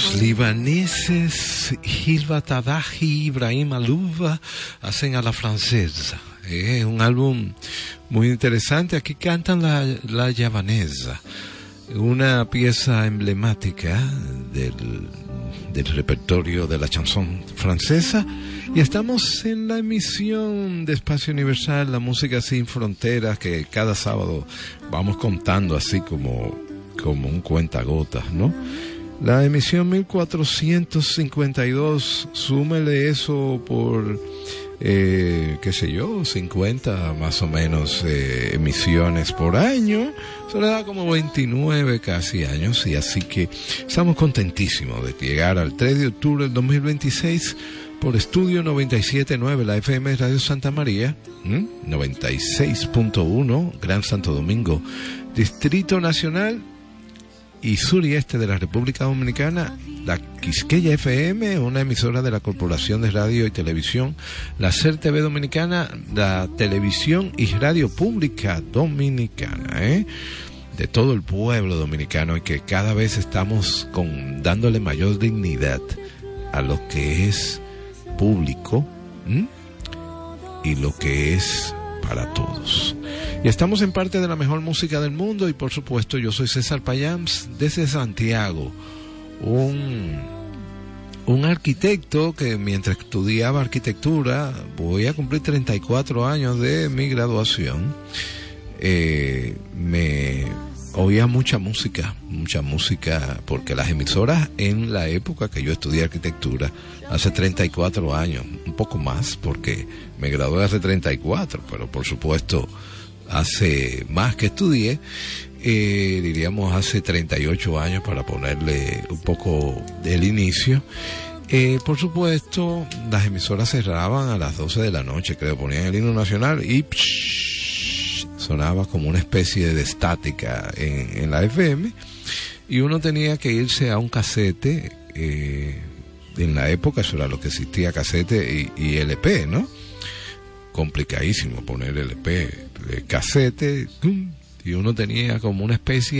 Los libaneses Hilva Tadaji y Ibrahim Alouba hacen a la francesa. Es un álbum muy interesante. Aquí cantan la yavanesa, una pieza emblemática del repertorio de la chanson francesa. Y estamos en la emisión de Espacio Universal, la música sin fronteras, que cada sábado vamos contando así como un cuentagotas, ¿no? La emisión 1452, súmele eso por, 50 más o menos emisiones por año. Eso le da como 29 casi años, y así que estamos contentísimos de llegar al 3 de octubre del 2026 por Estudio 97.9, la FM Radio Santa María, 96.1, Gran Santo Domingo, Distrito Nacional y sur y este de la República Dominicana, la Quisqueya FM, una emisora de la Corporación de Radio y Televisión, la SER TV Dominicana, la Televisión y Radio Pública Dominicana, de todo el pueblo dominicano, y que cada vez estamos dándole mayor dignidad a lo que es público y lo que es para todos. Y estamos en parte de la mejor música del mundo, y por supuesto yo soy César Payams desde Santiago, un arquitecto que mientras estudiaba arquitectura, voy a cumplir 34 años de mi graduación, me oía mucha música, porque las emisoras en la época que yo estudié arquitectura, hace 34 años, un poco más, porque me gradué hace 34, pero por supuesto hace más que estudié, diríamos hace 38 años para ponerle un poco del inicio. Por supuesto, las emisoras cerraban a las 12 de la noche, creo, ponían el himno nacional y sonaba como una especie de estática en la FM, y uno tenía que irse a un casete. En la época eso era lo que existía, casete y LP, ¿no? Complicadísimo poner LP, casete, y uno tenía como una especie